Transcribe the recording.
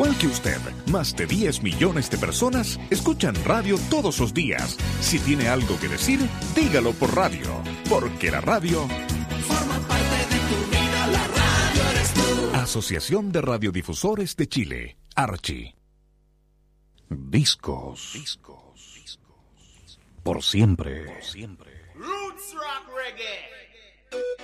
igual que usted, más de 10 millones de personas escuchan radio todos los días. Si tiene algo que decir, dígalo por radio, porque la radio forma parte de tu vida, la radio eres tú. Asociación de Radiodifusores de Chile, Archi. Discos. Por siempre. Roots Rock Reggae.